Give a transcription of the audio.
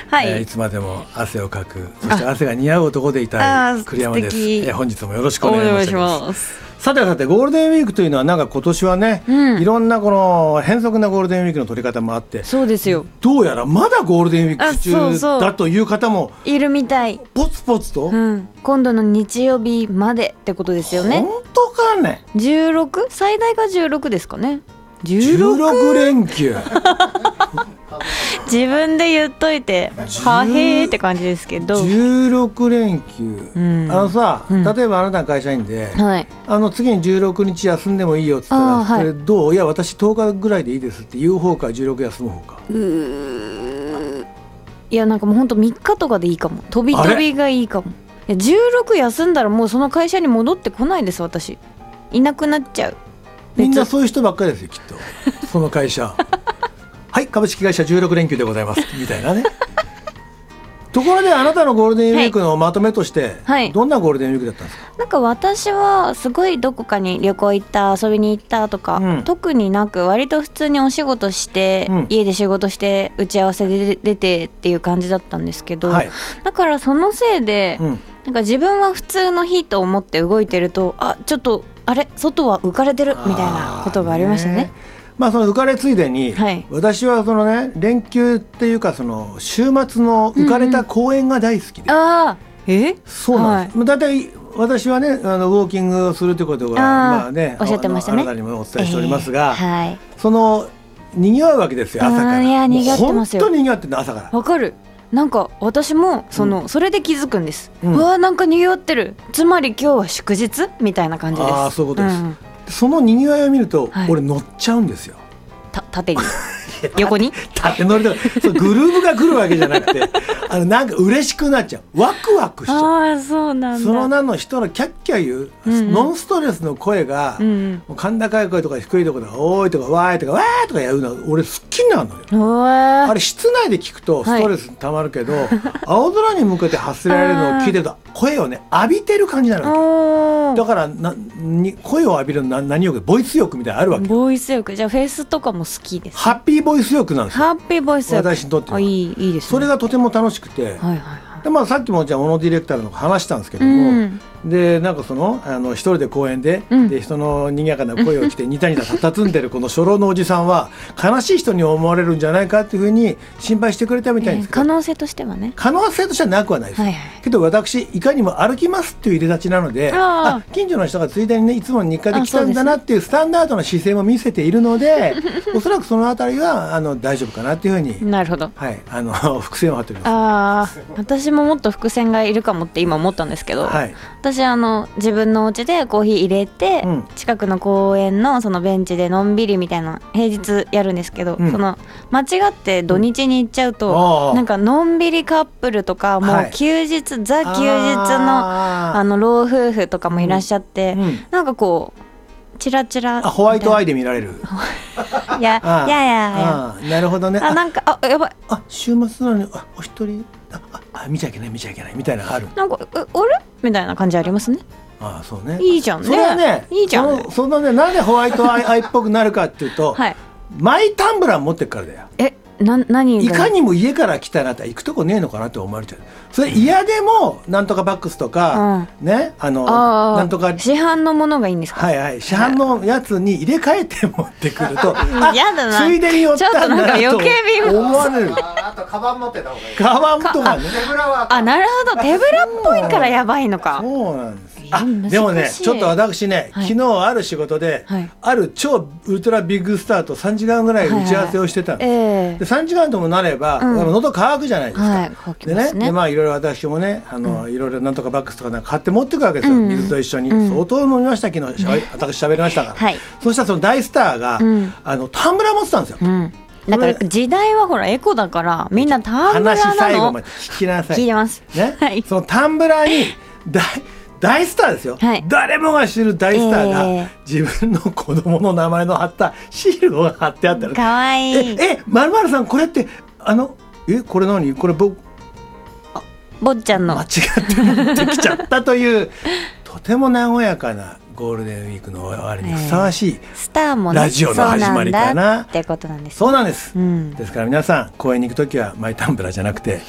はい、 いつまでも汗をかく、そして汗が似合う男でいたい栗山です。本日もよろしくお願いします。さてゴールデンウィークというのはなんか今年はね、いろんなこの変則なゴールデンウィークの取り方もあって、 そうですよ、 どうやらまだゴールデンウィーク中だという方もいるみたい。 ポツポツと、 今度の日曜日までってことですよね。 本当かね。 16、最大が16ですかね。 16連休自分で言っといてはへーって感じですけど、 16連休、例えばあなたの会社員で、次に16日休んでもいいよって言ったら、それどう？いや私10日ぐらいでいいですって言う方か16休む方か。 いやなんかもうほんと3日とかでいいかも。飛び飛びがいいかも。いや16休んだらもうその会社に戻ってこないです。私いなくなっちゃう。 みんなそういう人ばっかりですよきっとその会社はい、株式会社16連休でございますみたいなねところであなたのゴールデンウィークのまとめとして、どんなゴールデンウィークだったんですか？ なんか私はすごいどこかに旅行行った遊びに行ったとか、特になく割と普通にお仕事して、家で仕事して打ち合わせで出てっていう感じだったんですけど、だからそのせいで、なんか自分は普通の日と思って動いてると、ちょっとあれ外は浮かれてるみたいなことがありましたね。 その浮かれついでに、私はそのね連休っていうかその週末の浮かれた公園が大好きで、そうなんです。だいたい私はねウォーキングをするということはおっしゃってましたね。 あなたにもお伝えしておりますが、その賑わうわけですよ朝から。 いや賑わってますよ。 本当に賑わってるの朝から。 わかる。なんか私もそれで気づくんです。うわなんか賑わってる。つまり今日は祝日みたいな感じです。 そういうことです。その賑わいを見ると、俺乗っちゃうんですよ。 縦に横に縦乗りとかグルーヴが来るわけじゃなくてなんか嬉しくなっちゃう。ワクワクしちゃう。 そうなんだ。 その名の人のキャッキャ言う、ノンストレスの声が、甲高い声とか低いところでおーいとかわーいとかわーとかやるの俺好きなのよ。あれ室内で聞くとストレスたまるけど、青空に向けて発せられるのを聞いてると声をね浴びてる感じになるわけだから声を浴びるの何欲ボイス欲みたいなのあるわけ。 ボイス欲。じゃあフェイスとかも好きです。 ハッピーボイス欲なんですよ。 ハッピーボイス欲私にとっては。 いいですね。 それがとても楽しくて、でさっきもじゃあ小野ディレクターの話したんですけども、でなんか一人で公園で、人の賑やかな声を聞いてニタニタ佇んでるこの初老のおじさんは悲しい人に思われるんじゃないかっていうふうに心配してくれたみたいですけど、 可能性としてはね。 可能性としてはなくはないです、けど私いかにも歩きますっていう入れ立ちなので、近所の人がついでにねいつも日課で来たんだなっていうスタンダードな姿勢も見せているのでおそらくそのあたりは大丈夫かなっていうふうになるほど、 伏線を張っております。 私ももっと伏線がいるかもって今思ったんですけど、私自分のお家でコーヒー入れて、近くの公園のそのベンチでのんびりみたいな平日やるんですけど、その間違って土日に行っちゃうと、なんかのんびりカップルとかもう休日、ザ休日の老夫婦とかもいらっしゃって、なんかこうチラチラホワイトアイで見られるいやなるほどね。 なんかやばい週末なのにお一人見ちゃいけないみたいなのある。 なんかあれみたいな感じありますね。 そうね。 いいじゃんね。 それはね、 いいじゃんね。 そのね、なんでホワイトアイっぽくなるかっていうと、マイタンブラー持ってるからだよ。 何いかにも家から来たら行くとこねえのかなって思われちゃう。それ嫌でもなんとかバックスとか、ねなんとか市販のものがいいんですか。 市販のやつに入れ替えて持ってくるとやだな、 ついでに寄ったんだなと思われる。 あとカバン持ってた方がいい。 カバンとかね。 手ぶらはなるほど、手ぶらっぽいからやばいのか。 そうなんです。でもねちょっと私ね、昨日ある仕事で、ある超ウルトラビッグスターと3時間ぐらい打ち合わせをしてたんです。で3時間ともなれば、喉乾くじゃないですか。でね、いろいろ私もねいろいろなんとかバックスとかなんか買って持ってくわけですよ、水と一緒に。相当飲みました昨日、私喋りましたから。そしたらその大スターがタンブラー持ってたんですよ。 だから時代はほらエコだからみんなタンブラーなの。 話最後まで聞きなさい。 聞いてますね。そのタンブラーに大スターですよ、誰もが知る大スターが、自分の子供の名前の貼ったシールを貼ってあったら、 かわいい。 〇〇さんこれってこれ何これ坊ちゃんの間違って持ってきちゃったというとても和やかなゴールデンウィークの終わりにふさわしいスターもラジオの始まりかなってことなんです。 そうなんです。ですから皆さん公園に行くときはマイタンブラーじゃなくて